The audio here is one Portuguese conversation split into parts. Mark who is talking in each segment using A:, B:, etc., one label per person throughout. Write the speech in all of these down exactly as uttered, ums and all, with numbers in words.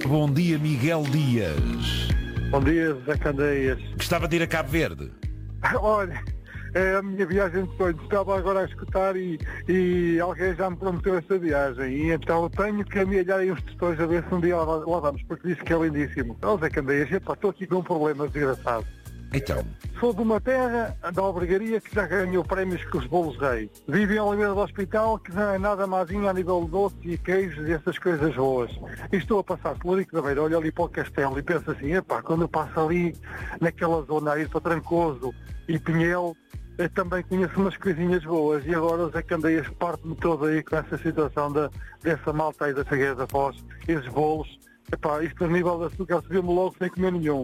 A: Bom dia, Miguel Dias.
B: Bom dia, Zé Candeias.
A: Gostava de ir a Cabo Verde?
B: Olha, é a minha viagem de sonho. Estava agora a escutar e, e alguém já me prometeu essa viagem. E então eu tenho que amealhar aí uns tostões a ver se um dia lá, lá vamos, porque disse que é lindíssimo. Ó Zé Candeias, epá, estou aqui com um problema desgraçado.
A: Então.
B: Sou de uma terra da albergaria que já ganhou prémios com os bolos rei. Vivo em Oliveira do Hospital, que não é nada mazinho a nível de doce e queijos e essas coisas boas. E estou a passar pelo Rico da Beira, olho ali para o castelo e penso assim, epá, quando eu passo ali naquela zona a ir para Trancoso e Pinhel, eu também conheço umas coisinhas boas. E agora o Zé Candeias parte-me todo aí com essa situação da, dessa malta aí da Figueira da Foz, esses bolos. Epá, isto a nível de açúcar subiu-me logo sem comer nenhum.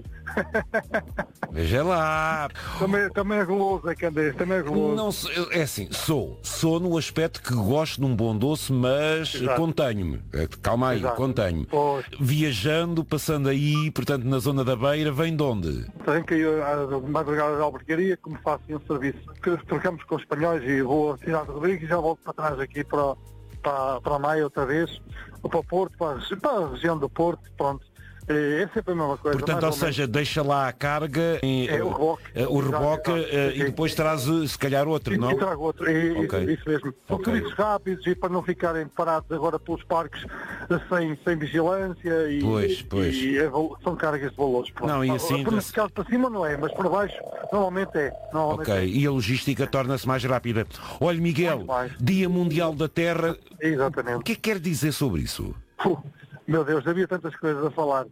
A: Veja lá.
B: Também, também é goloso, é Candeias, também é goloso.
A: Não, sou- é assim, sou. Sou no aspecto que gosto de um bom doce, mas
B: Exato.
A: contenho-me. É, calma aí,
B: Exato.
A: contenho.
B: Pois.
A: Viajando, passando aí, portanto, na zona da Beira, vem de onde?
B: Tenho que ir à madrugada da albergaria, como faço um serviço. Que trocamos com os espanhóis e vou à cidade de Rodrigues e já volto para trás aqui para, para, para a Maia outra vez, ou para o Porto, para a, para a região do Porto, pronto. É, é sempre a mesma coisa.
A: Portanto,
B: mais
A: ou
B: ou menos.
A: seja, deixa lá a carga, em,
B: É, o reboque.
A: eh, o reboque,
B: Exato, exato.
A: eh,
B: Sim.
A: e depois traz, eh, se calhar, outro,
B: E,
A: não?
B: e trago outro, é,
A: Ok.
B: isso, isso mesmo. São
A: Ok.
B: serviços rápidos e para não ficarem parados agora pelos parques sem, sem vigilância e,
A: Pois, pois.
B: e é val- são cargas de valores. Pronto.
A: Não, e assim-
B: Por nesse caso para cima não é, mas por baixo normalmente é. Normalmente
A: Ok, e a logística torna-se mais rápida. Olha, Miguel,
B: Muito mais.
A: Dia Mundial da Terra,
B: é. Exatamente.
A: o que é que quer dizer sobre isso?
B: Puh, meu Deus, havia tantas coisas a falar.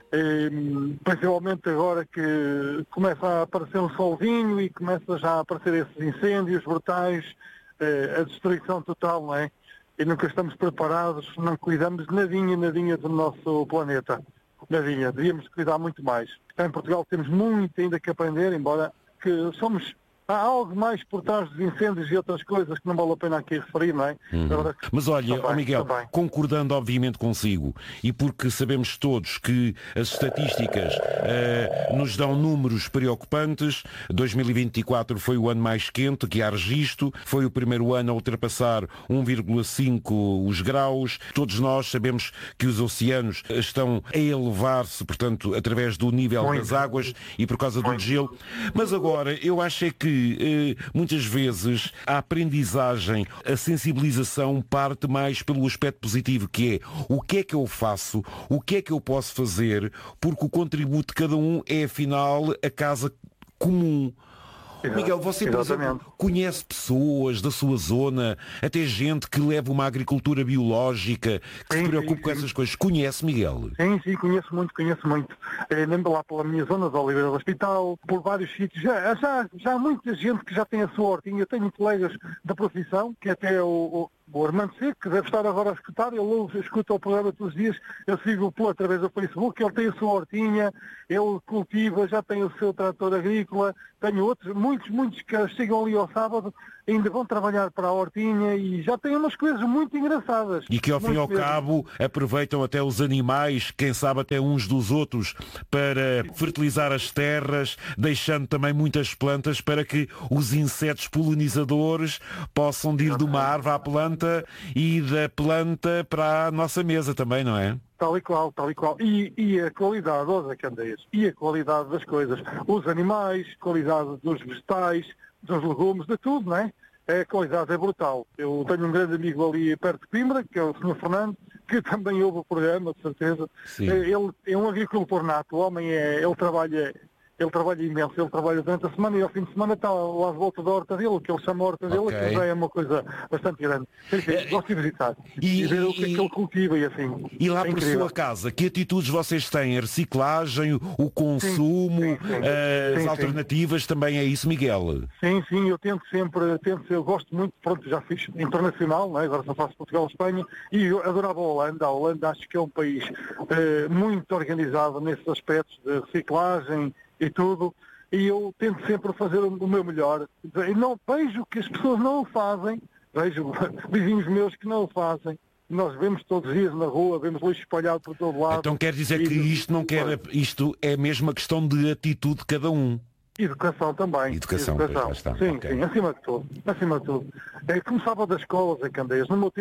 B: Hum, principalmente agora que começa a aparecer um solzinho e começa já a aparecer esses incêndios brutais, eh, a destruição total, não é? E nunca estamos preparados, não cuidamos nadinha, nadinha do nosso planeta. Nadinha, devíamos cuidar muito mais. Cá em Portugal temos muito ainda que aprender, embora que somos... Há algo mais por trás dos incêndios e outras coisas que não vale a pena aqui referir, não é? Agora,
A: Mas olha,
B: também,
A: ó Miguel,
B: também.
A: concordando obviamente consigo, e porque sabemos todos que as estatísticas eh, nos dão números preocupantes, dois mil e vinte e quatro foi o ano mais quente que há registro, foi o primeiro ano a ultrapassar um vírgula cinco os graus, todos nós sabemos que os oceanos estão a elevar-se, portanto, através do nível
B: Muito.
A: das águas e por causa do gelo, mas agora eu acho é que eh, muitas vezes a aprendizagem, a sensibilização parte mais pelo aspecto positivo, que é o que é que eu faço, o que é que eu posso fazer, porque o contributo de cada um é afinal a casa comum.
B: Exato.
A: Miguel, você, por exemplo,
B: Exatamente.
A: conhece pessoas da sua zona, até gente que leva uma agricultura biológica, que
B: Sim,
A: se preocupa
B: sim,
A: com
B: sim.
A: essas coisas. Conhece, Miguel?
B: Sim, sim, conheço muito, conheço muito. Eh, lembro lá pela minha zona de Oliveira do Hospital, por vários sítios. Já, já, já há muita gente que já tem a sua hortinha. Eu tenho colegas da profissão, que até o, o, o Armando Seco, que deve estar agora a escutar, ele ouve, escuta o programa todos os dias, eu sigo pelo através do Facebook, ele tem a sua hortinha, ele cultiva, já tem o seu trator agrícola, tenho outros, muitos, muitos que chegam ali ao sábado, ainda vão trabalhar para a hortinha e já têm umas coisas muito engraçadas.
A: E que ao fim e
B: Muito
A: ao
B: mesmo.
A: cabo aproveitam até os animais, quem sabe até uns dos outros, para fertilizar as terras, deixando também muitas plantas para que os insetos polinizadores possam de ir de uma árvore à planta e da planta para a nossa mesa também, não é?
B: Tal e qual, tal e qual. E, e a qualidade, ó Zé Candeias, e a qualidade das coisas. Os animais, qualidade dos vegetais, dos legumes, de tudo, não é? A qualidade é brutal. Eu tenho um grande amigo ali perto de Coimbra, que é o senhor Fernando, que também ouve o programa, de certeza.
A: Sim.
B: Ele é um agricultor nato, o homem é, ele trabalha... Ele trabalha imenso, ele trabalha durante a semana e ao fim de semana está lá de volta da horta dele, o que ele chama a horta dele,
A: Ok.
B: que já é uma coisa bastante grande. Enfim,
A: É,
B: gosto de visitar
A: e-
B: e, ver o que é
A: e-
B: que ele cultiva e assim.
A: E lá
B: É
A: por
B: incrível.
A: sua casa, que atitudes vocês têm? A reciclagem, o consumo,
B: sim, sim.
A: as
B: Sim, sim.
A: alternativas, também é isso, Miguel?
B: Sim, sim, eu tento sempre, tento, eu gosto muito, pronto, já fiz internacional, não é? Agora só faço Portugal, Espanha, e eu adorava a Holanda. A Holanda acho que é um país eh, muito organizado nesses aspectos de reciclagem e tudo, e eu tento sempre fazer o o meu melhor. E não vejo que as pessoas não o fazem, vejo vizinhos meus que não o fazem. Nós vemos todos os dias na rua, vemos lixo espalhado por todo lado.
A: Então quer dizer
B: E-
A: que isto não quer, isto é mesmo a questão de atitude de cada um.
B: Educação também.
A: Educação, pois, lá está.
B: Sim,
A: Ok.
B: sim, acima de tudo. Acima de tudo. É, começava das escolas, em Candeias. No meu tempo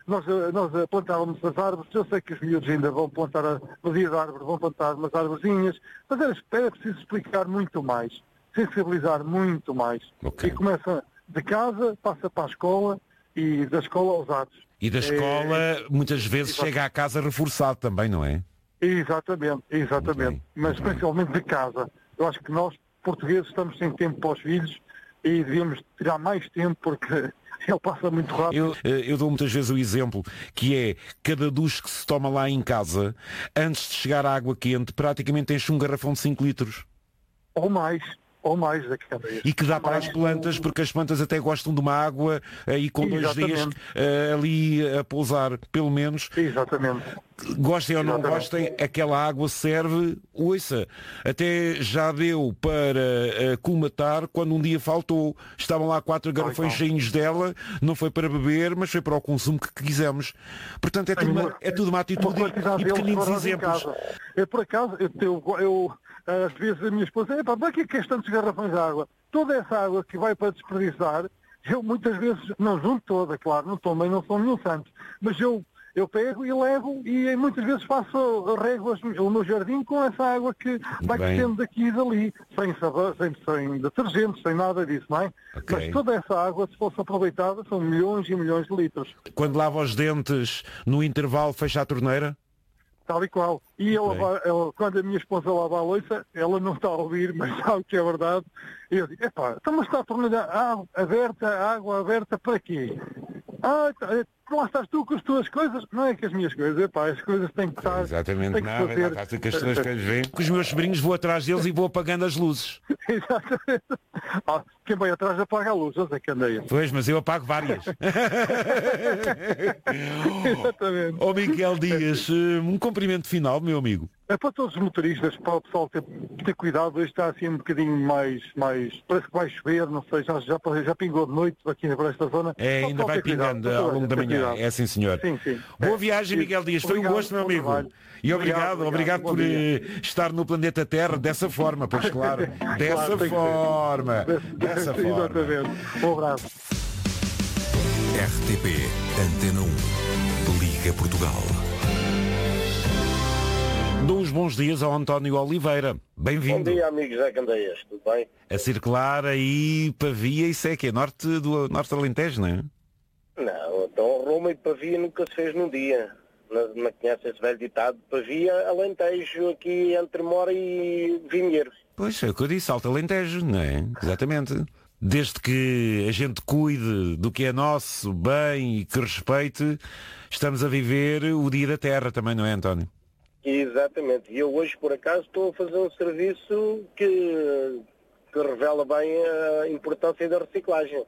B: nós, nós plantávamos as árvores, eu sei que os miúdos ainda vão plantar, a, no dia da árvore, vão plantar umas árvorezinhas, mas era, era preciso explicar muito mais, sensibilizar muito mais.
A: Okay.
B: E começa de casa, passa para a escola e da escola aos atos.
A: E da escola, é, muitas vezes, exatamente, chega à casa reforçado também, não é?
B: Exatamente, exatamente. Mas principalmente de casa. Eu acho que nós, portugueses, estamos sem tempo para os filhos e devíamos tirar mais tempo porque ele passa muito rápido.
A: Eu, eu dou muitas vezes o exemplo que é cada duche que se toma lá em casa, antes de chegar à água quente, praticamente enche um garrafão de cinco litros.
B: Ou mais. Ou mais daquela vez.
A: E que dá para as plantas, porque as plantas até gostam de uma água aí com dois dias uh, ali a pousar, pelo menos.
B: Exatamente.
A: Gostem ou não
B: Exatamente.
A: gostem, aquela água serve, ouça, até já deu para uh, colmatar quando um dia faltou. Estavam lá quatro garrafões cheios dela, não foi para beber, mas foi para o consumo que quisemos. Portanto, é tudo uma, é tudo uma atitude uma e pequeninos exemplos.
B: Eu, por acaso, eu, eu, eu às vezes a minha esposa, epá, para que é que és tantos garrafões de água? Toda essa água que vai para desperdiçar, eu muitas vezes, não junto toda, claro, não também não sou nenhum santo, mas eu, eu pego e levo e muitas vezes faço rego o meu jardim com essa água que vai crescendo daqui e dali, sem sabão, sem, sem detergentes, sem nada disso, não é? Okay. Mas toda essa água, se fosse aproveitada, são milhões e milhões de litros.
A: Quando lava os dentes, no intervalo, fecha a torneira?
B: Tal e qual. E ela, ela, quando a minha esposa lava a louça, ela não está a ouvir, mas sabe que é verdade. E eu digo, epá, então mas está a torneira aberta, a água aberta, para quê? Ah, lá estás tu com as tuas coisas, não é que as minhas coisas, epá, as coisas têm que estar...
A: Exatamente,
B: têm que
A: não,
B: fazer...
A: não, não, que as tuas coisas vêm. Com os meus sobrinhos vou atrás deles e vou apagando as luzes.
B: Exatamente. Ah, quem vai atrás apaga a luz, eu sei que andei.
A: Pois, mas eu apago várias.
B: Exatamente.
A: Ó oh, Miguel Dias, um cumprimento final, meu amigo.
B: É para todos os motoristas, para o pessoal ter, ter cuidado, hoje está assim um bocadinho mais, mais, parece que vai chover, não sei, já, já, já pingou de noite aqui nesta zona.
A: É, ainda vai pingando cuidado, ao longo da manhã, cuidado. É sim senhor.
B: Sim, sim.
A: Boa
B: é,
A: viagem, Miguel Dias, foi
B: obrigado,
A: um gosto, meu amigo.
B: Trabalho.
A: E obrigado, obrigado, obrigado por
B: dia.
A: estar no planeta Terra dessa forma, pois claro, dessa
B: claro,
A: forma, dessa forma.
B: Exatamente. Um abraço.
C: R T P Antena um, Liga Portugal.
A: Dou os bons dias ao António Oliveira. Bem-vindo.
D: Bom dia, amigos da Candeias, tudo bem?
A: A circular aí Pavia, isso é que é norte do norte do Alentejo, não é?
D: Não, então Roma e Pavia nunca se fez num dia. Não, não conhece esse velho ditado? Pavia, Alentejo, aqui entre Mora e Vinheiro.
A: Pois, é o que eu disse, Alto Alentejo, não é? Exatamente. Desde que a gente cuide do que é nosso, bem e que respeite, estamos a viver o dia da terra também, não é, António?
D: Exatamente. E eu hoje, por acaso, estou a fazer um serviço que, que revela bem a importância da reciclagem.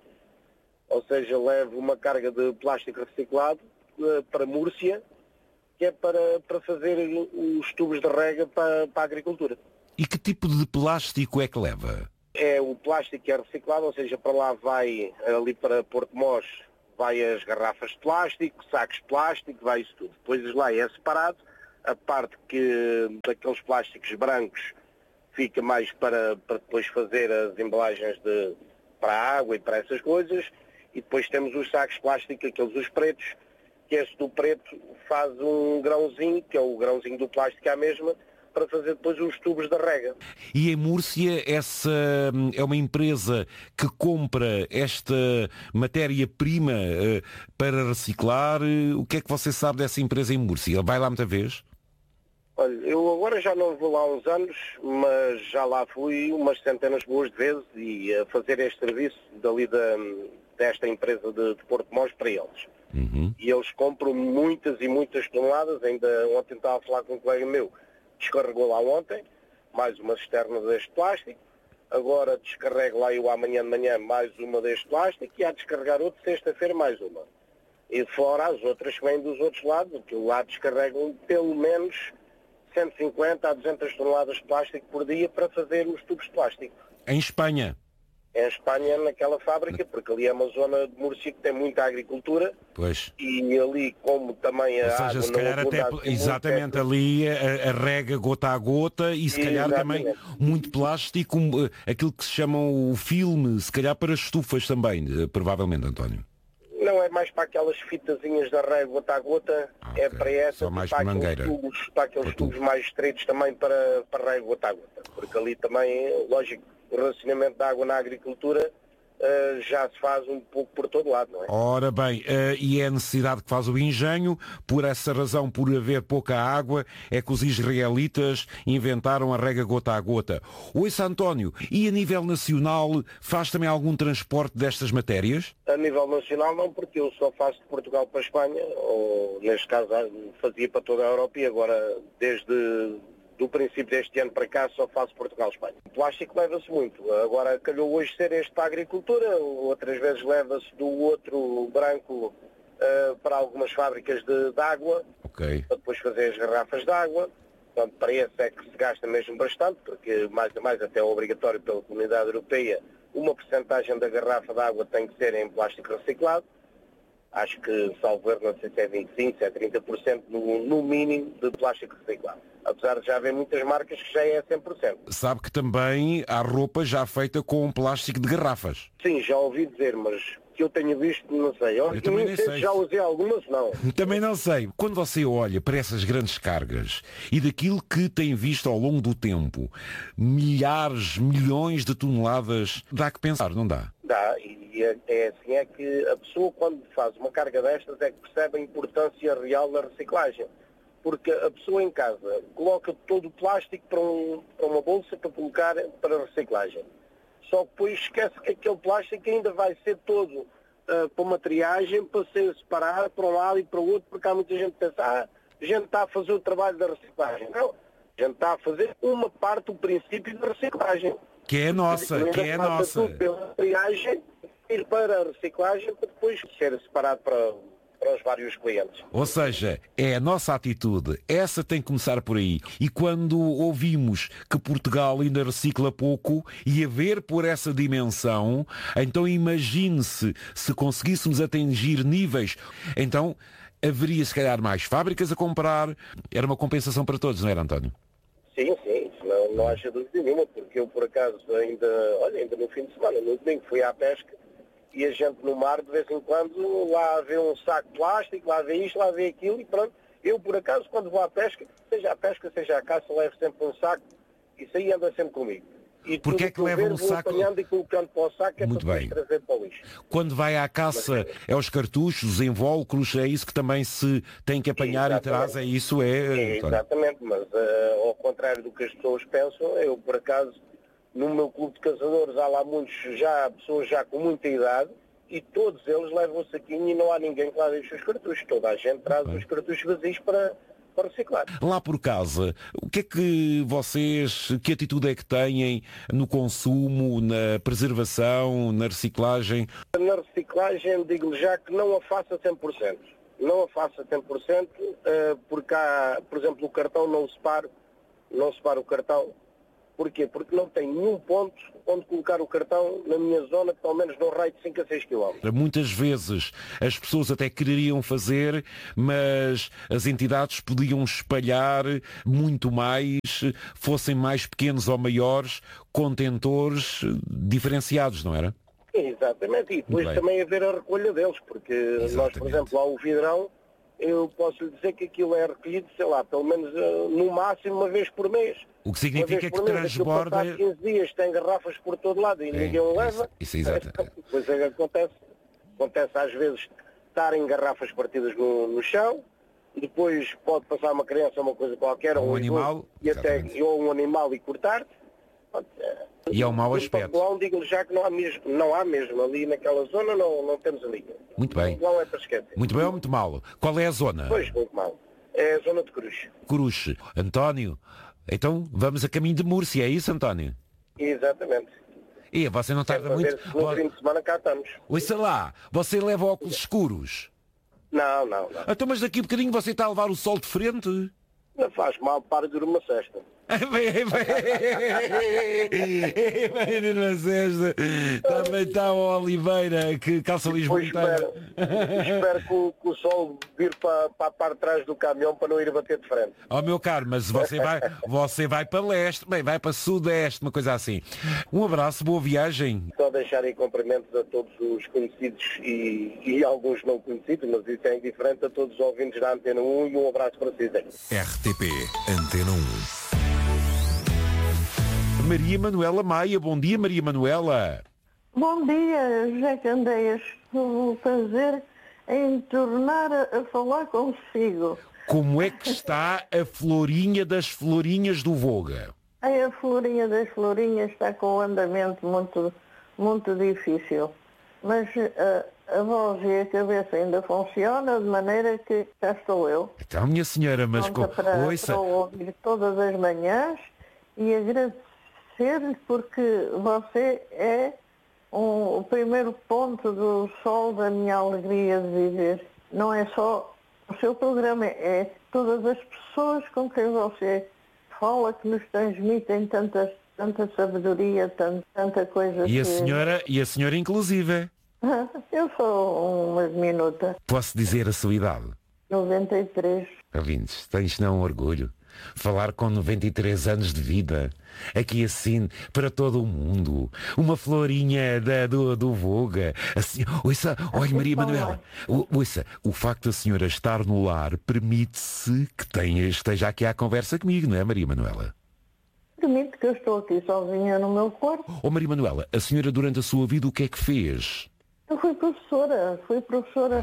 D: Ou seja, levo uma carga de plástico reciclado uh, para Múrcia, que é para, para fazer os tubos de rega para, para a agricultura.
A: E que tipo de plástico é que leva?
D: É o plástico que é reciclado, ou seja, para lá vai, ali para Porto Mós, vai as garrafas de plástico, sacos de plástico, vai isso tudo. Depois lá é separado. A parte que daqueles plásticos brancos fica mais para, para depois fazer as embalagens de, para a água e para essas coisas. E depois temos os sacos de plástico, aqueles os pretos, que esse do preto faz um grãozinho, que é o grãozinho do plástico à mesma, para fazer depois os tubos da rega.
A: E em Múrcia, essa é uma empresa que compra esta matéria-prima uh, para reciclar. O que é que você sabe dessa empresa em Múrcia? Vai lá muita vez?
D: Olha, eu agora já não vou lá há uns anos, mas já lá fui umas centenas boas de vezes e a fazer este serviço dali da, desta empresa de, de Porto Mós para eles.
A: Uhum.
D: E eles compram muitas e muitas toneladas. Ainda ontem estava a falar com um colega meu, descarregou lá ontem, mais uma cisterna deste plástico. Agora descarrego lá eu amanhã de manhã mais uma deste plástico e há de descarregar outro sexta-feira mais uma. E fora as outras que vêm dos outros lados, que lá descarregam pelo menos cento e cinquenta a duzentas toneladas de plástico por dia para fazer os tubos de plástico.
A: Em Espanha?
D: Em Espanha, naquela fábrica, porque ali é uma zona de Múrcia que tem muita agricultura.
A: Pois.
D: E ali, como também a
A: Ou seja,
D: água
A: se calhar
D: não
A: até,
D: assim
A: exatamente,
D: muito,
A: ali a, a rega gota a gota e se calhar
D: exatamente.
A: Também muito plástico, aquilo que se chama o filme, se calhar para estufas também, provavelmente, António.
D: Não, é mais para aquelas fitazinhas da régua gota a gota,
A: Ah,
D: é
A: ok.
D: para essa,
A: Só mais
D: para
A: para
D: aqueles
A: mangueira.
D: tubos, para aqueles
A: Para
D: tubos
A: tubo.
D: mais estreitos também para, para a régua gota a gota. Porque ali também, lógico, o racionamento da água na agricultura uh, já se faz um pouco por todo lado, não é?
A: Ora bem, uh, e é a necessidade que faz o engenho, por essa razão, por haver pouca água, é que os israelitas inventaram a rega gota a gota. Ouça, António, e a nível nacional faz também algum transporte destas matérias?
D: A nível nacional não, porque eu só faço de Portugal para a Espanha, ou neste caso fazia para toda a Europa e agora desde do princípio deste ano para cá só faço Portugal-Espanha. O plástico leva-se muito. Agora calhou hoje ser este para a agricultura, outras vezes leva-se do outro branco uh, para algumas fábricas de, de água,
A: Ok.
D: para depois fazer as garrafas de água. Portanto, para esse é que se gasta mesmo bastante, porque mais a mais até é obrigatório pela Comunidade Europeia, uma porcentagem da garrafa de água tem que ser em plástico reciclado. Acho que, salvo erro, não sei se é vinte e cinco por cento, se é trinta por cento no, no mínimo de plástico reciclado. Apesar de já haver muitas marcas que já é cem por cento.
A: Sabe que também há roupa já feita com plástico de garrafas.
D: Sim, já ouvi dizer, mas que eu tenha visto, não sei. Eu,
A: Eu também
D: nem
A: nem
D: sei
A: sei.
D: se já usei algumas, não.
A: Também não sei. Quando você olha para essas grandes cargas e daquilo que tem visto ao longo do tempo, milhares, milhões de toneladas, dá que pensar, não dá?
D: Dá, e é, é assim, é que a pessoa quando faz uma carga destas é que percebe a importância real da reciclagem. Porque a pessoa em casa coloca todo o plástico para, um, para uma bolsa para colocar para reciclagem. Só que depois esquece que aquele plástico ainda vai ser todo uh, para uma triagem, para ser separado para um lado e para o outro, porque há muita gente que pensa, ah, a gente está a fazer o trabalho da reciclagem. Não, a gente está a fazer uma parte do princípio da reciclagem.
A: Que é a nossa, que é a
D: Passa
A: nossa.
D: tudo pela triagem, ir para a reciclagem, para depois ser separado para, para os vários clientes.
A: Ou seja, é a nossa atitude. Essa tem que começar por aí. E quando ouvimos que Portugal ainda recicla pouco e a ver por essa dimensão, então imagine-se se conseguíssemos atingir níveis. Então haveria se calhar mais fábricas a comprar. Era uma compensação para todos, não era, António?
D: Sim, sim, isso não, não haja dúvida nenhuma, porque eu por acaso ainda, olha, ainda no fim de semana, no domingo fui à pesca e a gente no mar de vez em quando lá vê um saco de plástico, lá vê isto, lá vê aquilo e pronto. Eu por acaso quando vou à pesca, seja a pesca, seja a caça, levo sempre um saco, isso aí anda sempre comigo. E
A: Porquê é que leva um
D: vou
A: saco?
D: apanhando e colocando para o saco, é
A: Muito
D: para
A: bem.
D: depois trazer para o lixo.
A: Quando vai à caça, é os cartuchos, os invólucros, é isso que também se tem que apanhar e traz, é isso, é,
D: É,
A: António?
D: exatamente, mas uh, ao contrário do que as pessoas pensam, eu por acaso, no meu clube de caçadores há lá muitos já, pessoas já com muita idade, e todos eles levam o saquinho e não há ninguém que lá deixe os cartuchos. Toda a gente traz os cartuchos vazios para, para reciclar.
A: Lá por casa, o que é que vocês, que atitude é que têm no consumo, na preservação, na reciclagem?
D: Na reciclagem, digo-lhe já que não a faço a cem por cento. Não a faço a cem por cento, uh, porque há, por exemplo, o cartão não separo, não separo o cartão. Porquê? Porque não tem nenhum ponto onde colocar o cartão na minha zona, pelo menos num raio de cinco a seis quilómetros.
A: Muitas vezes as pessoas até quereriam fazer, mas as entidades podiam espalhar muito mais, fossem mais pequenos ou maiores, contentores diferenciados, não era?
D: Exatamente, e depois também haver a recolha deles, porque
A: Exatamente.
D: Nós, por exemplo, lá o vidrão, eu posso lhe dizer que aquilo é recolhido, sei lá, pelo menos uh, no máximo uma vez por mês.
A: O que
D: Uma
A: significa
D: vez
A: que
D: por mês, aquilo
A: transborda...
D: passado quinze dias tem garrafas por todo lado e
A: É,
D: ninguém o leva.
A: isso, isso é exato.
D: Depois é que acontece, acontece às vezes estarem garrafas partidas no, no chão, depois pode passar uma criança ou uma coisa qualquer,
A: Ou um
D: ou
A: animal,
D: e até,
A: exatamente.
D: ou um animal e cortar-te.
A: E é um mau
D: No
A: aspecto.
D: Papelão, digo-lhe já que não há mesmo, não há mesmo ali naquela zona, não, não temos ali.
A: Muito bem.
D: O Papelão é para esquecer.
A: Muito bem ou muito mal? Qual é a zona?
D: Pois, muito mal. É a zona de Cruz.
A: Cruz. António, então vamos a caminho de Múrcia, é isso, António?
D: Exatamente.
A: E você não tarda
D: Para
A: muito?
D: ver se no fim de semana cá estamos.
A: Ouça lá, você leva óculos escuros.
D: Não, não, não.
A: Então, mas daqui a bocadinho você está a levar o sol de frente.
D: Não faz mal, para de uma cesta.
A: Bem, na sexta. Também está o Oliveira, que calça
D: Depois
A: Lisboa.
D: espero, espero que, o, que o sol vir para, para a parte de trás do caminhão para não ir bater de frente.
A: Oh meu caro, mas você vai, você vai para leste, bem, vai para sudeste, uma coisa assim. Um abraço, boa viagem.
D: Muito só deixar aí cumprimentos a todos os conhecidos e, e alguns não conhecidos, mas isso é indiferente, a todos os ouvintes da Antena um, e um abraço para vocês.
C: R T P Antena um.
A: Maria Manuela Maia, bom dia Maria Manuela.
E: Bom dia, José Candeias. O prazer em tornar a, a falar consigo.
A: Como é que está a florinha das florinhas do Voga?
E: Ai, a florinha das florinhas está com um andamento muito, muito difícil. Mas a, a voz e a cabeça ainda funcionam, de maneira que cá estou eu.
A: Então, minha senhora, mas...
E: Pronta
A: Com...
E: para,
A: Ouça...
E: para ouvir todas as manhãs e agradecer-lhe porque você é um, o primeiro ponto do sol da minha alegria de viver. Não é só o seu programa, é todas as pessoas com quem você fala que nos transmitem tantas, tanta sabedoria, tanta, tanta coisa.
A: E a
E: que...
A: senhora, e a senhora inclusive?
E: Eu sou uma diminuta.
A: Posso dizer a sua idade?
E: noventa e três.
A: Ouvintes, tens não orgulho? Falar com noventa e três anos de vida, aqui assim, para todo o mundo. Uma florinha da, do, do Voga. Assim, ouça, olha Maria Manuela, ouça, o facto da senhora estar no lar permite-se que tenha, esteja aqui à conversa comigo, não é Maria Manuela?
E: Permite que eu estou aqui sozinha no meu quarto.
A: Oh Maria Manuela, a senhora durante a sua vida o que é que fez?
E: Eu fui professora, fui professora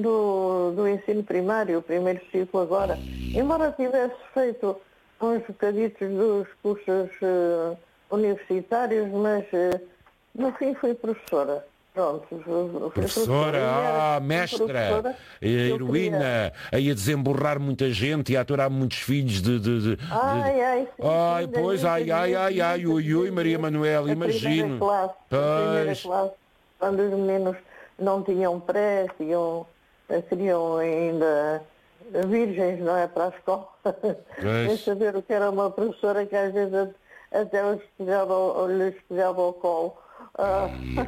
E: do, do ensino primário, o primeiro ciclo agora. Embora tivesse feito uns bocaditos dos cursos uh, universitários, mas uh, no fim fui professora. Pronto, fui
A: Professora,
E: professora
A: ah, mestra, heroína, a ia desemborrar muita gente e a aturar muitos filhos de... de, de, de...
E: Ai, ai, sim,
A: ai,
E: sim,
A: pois, ai, ai, ai, ai, ui, ui, Maria Manuela, imagino.
E: Classe, a primeira
A: Pois.
E: classe, quando os meninos não tinham pré, tinham, queriam ainda virgens, não é, para a escola. Sem saber o que era uma professora que às vezes até lhes pegava, lhes pegava ao colo. Ah,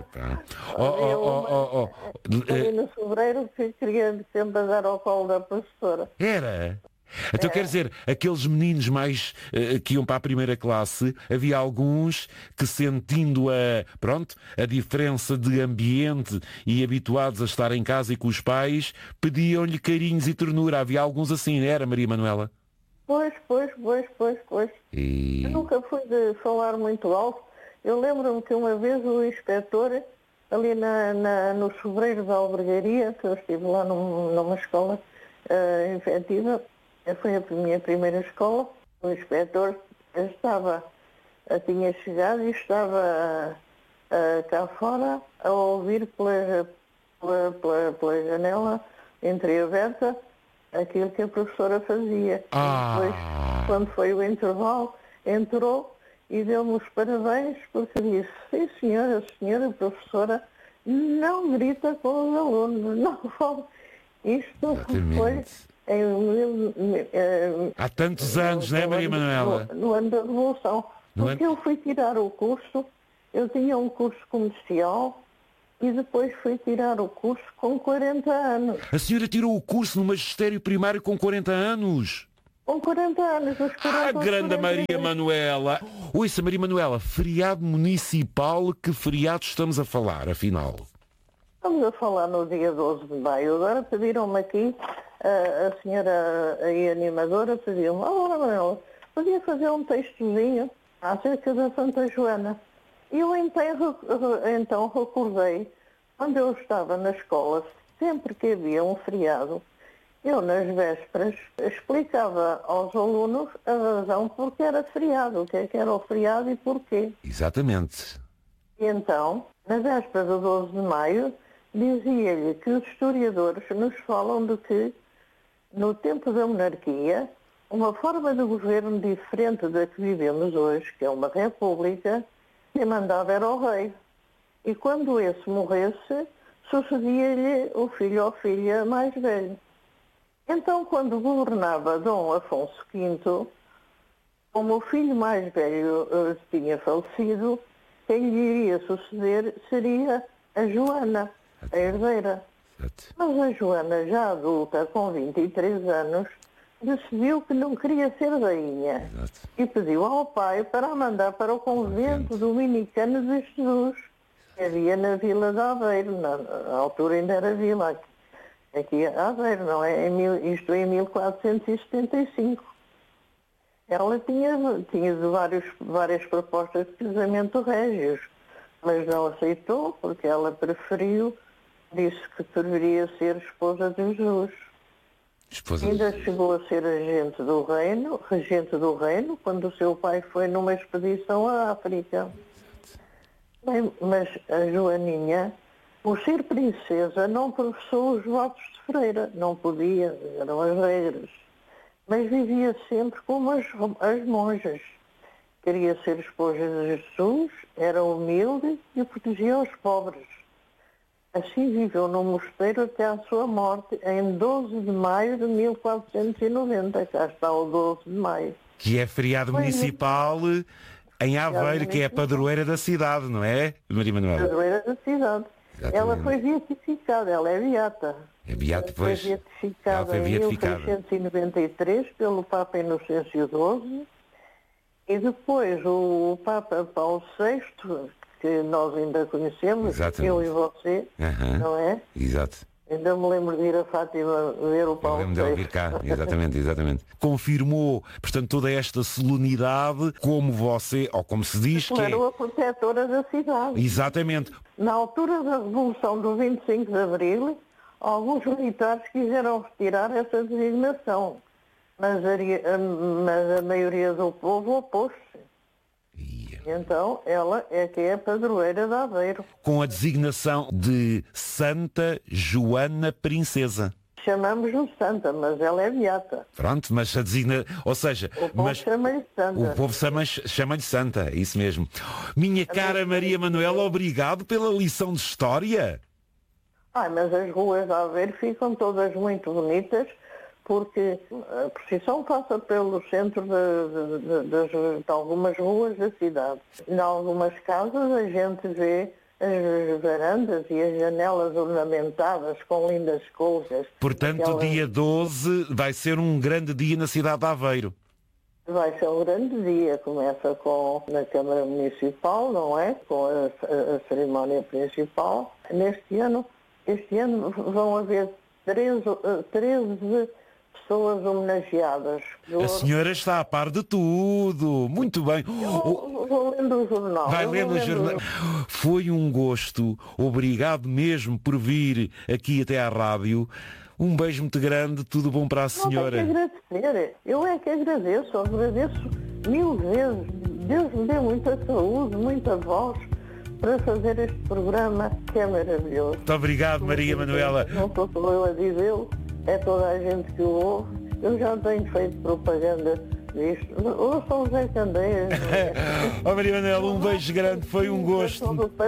A: oh, oh, oh, oh, oh.
E: Ali no sobreiro que queria sempre andar ao colo da professora.
A: Era? Então quer dizer, aqueles meninos mais uh, que iam para a primeira classe, havia alguns que sentindo a, pronto, a diferença de ambiente e habituados a estar em casa e com os pais, pediam-lhe carinhos e ternura. Havia alguns assim, não era, Maria Manuela?
E: Pois, pois, pois, pois, pois.
A: E...
E: Eu nunca fui de falar muito alto. Eu lembro-me que uma vez o inspetor, ali na, na, no sobreiro da albergaria, que eu estive lá num, numa escola uh, efetiva, foi a minha primeira escola, o inspetor estava, tinha chegado e estava uh, cá fora a ouvir pela, pela, pela, pela janela entreaberta aquilo que a professora fazia.
A: Ah.
E: E depois, quando foi o intervalo, entrou e deu-me os parabéns porque disse: sim senhora, senhora professora, não grita com os alunos, não fala. Isto
A: Exatamente.
E: foi em, em,
A: há tantos anos, não é, Maria Manuela?
E: No, no ano da Revolução.
A: No
E: Porque
A: ano...
E: eu fui tirar o curso, eu tinha um curso comercial e depois fui tirar o curso com quarenta anos.
A: A senhora tirou o curso no magistério primário com quarenta anos?
E: Com quarenta anos, os quarenta,
A: Ah, grande
E: quarenta
A: Maria
E: anos.
A: Manuela! Ouça, Maria Manuela, feriado municipal, que feriado estamos a falar, afinal?
E: Estamos a falar no dia doze de maio. Agora pediram-me aqui, a, a senhora aí animadora pediu-me: oh, Manuela, podia fazer um textozinho acerca da Santa Joana. E eu então, então recordei, quando eu estava na escola, sempre que havia um feriado, eu, nas vésperas, explicava aos alunos a razão porque era feriado, o que é que era o feriado e porquê.
A: Exatamente.
E: E então, na véspera do doze de maio, dizia-lhe que os historiadores nos falam de que, no tempo da monarquia, uma forma de governo diferente da que vivemos hoje, que é uma república, quem mandava era o rei. E quando esse morresse, sucedia-lhe o filho ou filha mais velho. Então, quando governava Dom Afonso quinto, como o filho mais velho uh, tinha falecido, quem lhe iria suceder seria a Joana, a herdeira. Mas a Joana, já adulta, com vinte e três anos, decidiu que não queria ser rainha.
A: Exato.
E: E pediu ao pai para a mandar para o convento dominicano de Jesus. Havia na Vila de Aveiro, na, na altura ainda era Vila, aqui, aqui é Aveiro, não é? Em mil, isto em mil quatrocentos e setenta e cinco. Ela tinha, tinha de vários, várias propostas de casamento régios, mas não aceitou porque ela preferiu, disse que preferia ser esposa de Jesus.
A: Esposa
E: Ainda
A: de...
E: chegou a ser agente do reino, regente do reino, quando o seu pai foi numa expedição à África. Bem, mas a Joaninha, por ser princesa, não professou os votos de freira, não podia, eram as regras. Mas vivia sempre como as, as monjas. Queria ser esposa de Jesus, era humilde e protegia os pobres. Assim viveu no mosteiro até à sua morte, em doze de maio de mil quatrocentos e noventa. Cá está o doze de maio.
A: Que é feriado
E: Foi
A: municipal em Aveiro, que é a padroeira da cidade, não é, Maria Manuela?
E: Padroeira da cidade.
A: Exatamente.
E: Ela foi beatificada, ela é beata.
A: É beata,
E: Ela foi
A: pois.
E: beatificada
A: Ela foi
E: em
A: beatificada.
E: mil seiscentos e noventa e três pelo Papa Inocêncio doze e depois o Papa Paulo sexto, que nós ainda conhecemos,
A: Exatamente.
E: eu e você,
A: Aham.
E: não é?
A: Exato.
E: Ainda me lembro de ir a Fátima ver o
A: Eu
E: Paulo
A: lembro dela vir
E: sexto.
A: cá, exatamente, exatamente. Confirmou, portanto, toda esta solenidade, como você, ou como se diz que é.
E: Declarou a protetora da cidade.
A: Exatamente.
E: Na altura da Revolução do vinte e cinco de Abril, alguns militares quiseram retirar essa designação, mas a, mas a maioria do povo opôs-se. Então, ela é que é a padroeira de Aveiro.
A: Com a designação de Santa Joana Princesa.
E: Chamamos-no Santa, mas ela é beata.
A: Pronto, mas a designa... Ou seja,
E: O povo
A: mas...
E: chama-lhe Santa.
A: O povo chama- chama-lhe Santa, é isso mesmo. Minha cara Maria Manuela, obrigado pela lição de história.
E: Ai, mas as ruas de Aveiro ficam todas muito bonitas, porque a procissão passa pelo centro de, de, de, de, de algumas ruas da cidade. Em algumas casas a gente vê as varandas e as janelas ornamentadas com lindas coisas.
A: Portanto,
E: Aquela...
A: dia doze vai ser um grande dia na cidade de Aveiro.
E: Vai ser um grande dia, começa com na Câmara Municipal, não é? Com a, a, a cerimónia principal. Neste ano, este ano vão haver treze, treze pessoas homenageadas.
A: A senhora está a par de tudo. Muito bem.
E: Eu vou lendo o jornal.
A: Vai
E: eu
A: lendo
E: vou
A: o jornal. Foi um gosto. Obrigado mesmo por vir aqui até à rádio. Um beijo muito grande. Tudo bom para a senhora.
E: Não tem que agradecer. Eu é que agradeço. Agradeço mil vezes. Deus me dê muita saúde, muita voz para fazer este programa que é maravilhoso.
A: Muito obrigado, Maria Manuela.
E: Não sou só eu a dizê-lo, é toda a gente que o ouve. Eu já tenho feito propaganda disto. Ouçam o Zé Candeias.
A: Oh, Maria Manuela, um beijo grande. Foi um gosto.